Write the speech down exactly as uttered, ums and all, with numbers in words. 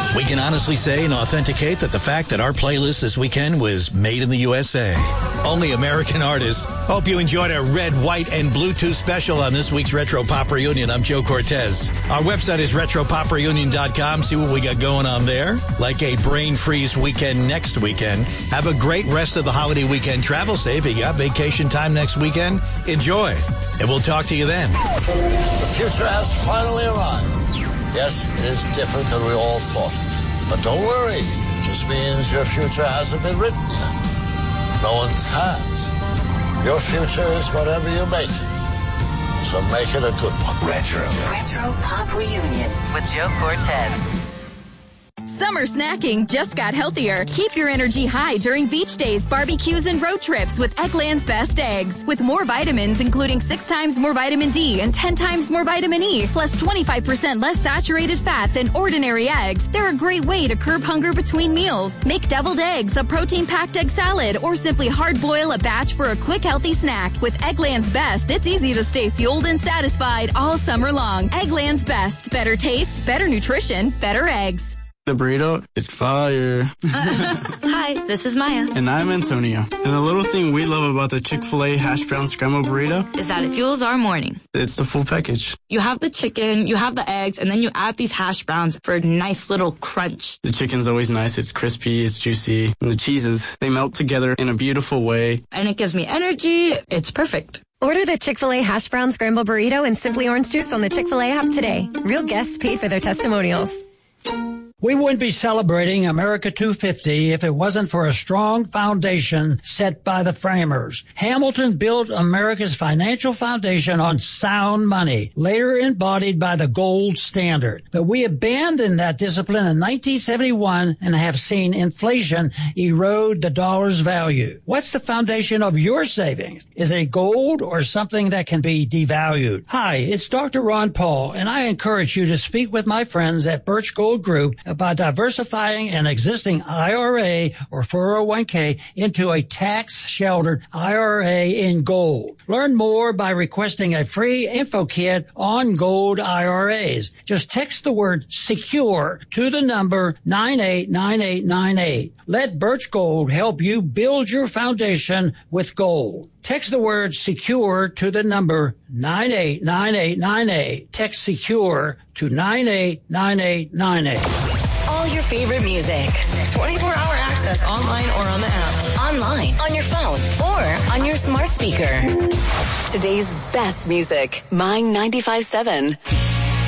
We can honestly say and authenticate that the fact that our playlist this weekend was made in the U S A. Only American artists. Hope you enjoyed our red, white, and Bluetooth special on this week's Retro Pop Reunion. I'm Joe Cortez. Our website is retro pop reunion dot com. See what we got going on there. Like a brain freeze weekend next weekend. Have a great rest of the holiday weekend. Travel safe. You got vacation time next weekend. Enjoy. And we'll talk to you then. The future has finally arrived. Yes, it is different than we all thought. But don't worry. It just means your future hasn't been written yet. No one's has. Your future is whatever you make it. So make it a good one. Retro. Retro Pop Reunion with Joe Cortez. Summer snacking just got healthier. Keep your energy high during beach days, barbecues, and road trips with Eggland's Best Eggs. With more vitamins, including six times more vitamin D and ten times more vitamin E, plus twenty-five percent less saturated fat than ordinary eggs, they're a great way to curb hunger between meals. Make deviled eggs, a protein-packed egg salad, or simply hard-boil a batch for a quick, healthy snack. With Eggland's Best, it's easy to stay fueled and satisfied all summer long. Eggland's Best. Better taste, better nutrition, better eggs. The burrito is fire. Hi, this is Maya. And I'm Antonio. And the little thing we love about the Chick-fil-A hash brown scrambled burrito is that it fuels our morning. It's the full package. You have the chicken, you have the eggs, and then you add these hash browns for a nice little crunch. The chicken's always nice. It's crispy, it's juicy. And the cheeses, they melt together in a beautiful way. And it gives me energy. It's perfect. Order the Chick-fil-A hash brown scrambled burrito and Simply Orange Juice on the Chick-fil-A app today. Real guests pay for their testimonials. We wouldn't be celebrating America two fifty if it wasn't for a strong foundation set by the framers. Hamilton built America's financial foundation on sound money, later embodied by the gold standard. But we abandoned that discipline in nineteen seventy-one and have seen inflation erode the dollar's value. What's the foundation of your savings? Is it gold or something that can be devalued? Hi, it's Doctor Ron Paul, and I encourage you to speak with my friends at Birch Gold Group about diversifying an existing I R A or four oh one k into a tax-sheltered I R A in gold. Learn more by requesting a free info kit on gold I R As. Just text the word SECURE to the number nine eight nine eight nine eight. Let Birch Gold help you build your foundation with gold. Text the word SECURE to the number nine eight nine eight nine eight. Text SECURE to nine eight nine eight nine eight. All your favorite music. twenty-four hour access online or on the app. Online, on your phone, or on your smart speaker. Today's best music. Mine ninety-five point seven.